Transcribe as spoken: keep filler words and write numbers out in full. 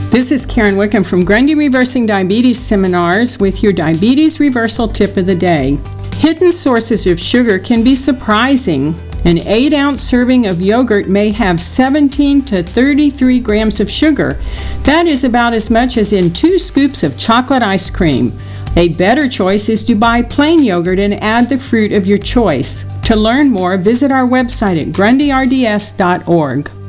This is Karen Wickham from Grundy Reversing Diabetes Seminars with your Diabetes Reversal Tip of the Day. Hidden sources of sugar can be surprising. An eight ounce serving of yogurt may have seventeen to thirty-three grams of sugar. That is about as much as in two scoops of chocolate ice cream. A better choice is to buy plain yogurt and add the fruit of your choice. To learn more, visit our website at grundy r d s dot org.